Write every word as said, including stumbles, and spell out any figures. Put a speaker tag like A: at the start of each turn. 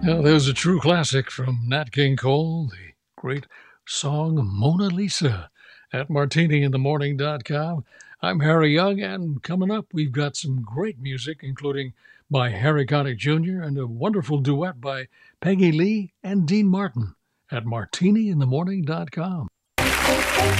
A: Now, there's a true classic from Nat King Cole, the great song Mona Lisa at martini in the morning dot com. I'm Harry Young, and coming up, we've got some great music, including by Harry Connick Junior and a wonderful duet by Peggy Lee and Dean Martin at martini in the morning dot com.